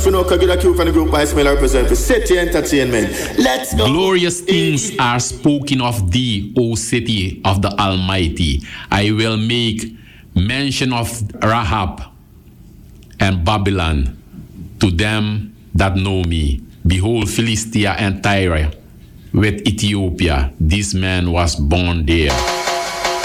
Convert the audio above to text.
Let's go. Glorious things are spoken of thee, O city of the Almighty. I will make mention of Rahab and Babylon to them that know me. Behold, Philistia and Tyre with Ethiopia. This man was born there.